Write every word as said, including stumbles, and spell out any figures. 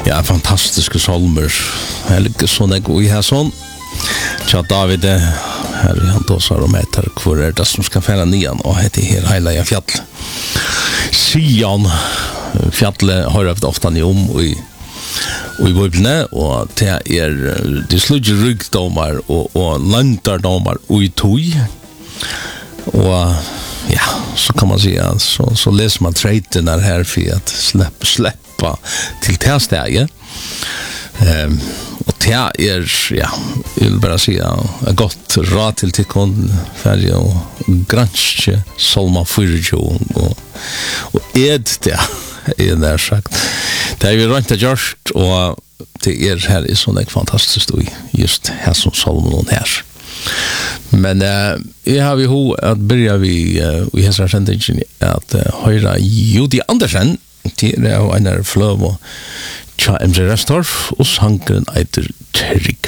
Ja, fantastiske salmer. Jeg liker sånn jeg går i her sånn. Tja, David, her er han dåsar og meter hvor er det som skal fære nian, og heter her Heileia fjall. Sian, fjallet har jeg ofte ni om i, i Bibelene, og det er de sludge ryggdomar og, og landardomar og i tog. Og ja, så kan man säga så så läser man traiten där här för att släppa släppa till teststeget. Ehm och det är ja, jag vill bara säga ett gott råd till tikon färja och granske Salma fyrtio och och ed det är där sagt. Det är ju runt att just och det är här är så ett fantastiskt och just här som Salomon här. Men eh jag har ju ho att börja vi uh, vi har sagt att uh, höra Judi Andersen till det och en flöv och Cha M J Restorff och sanken eiter Trygg.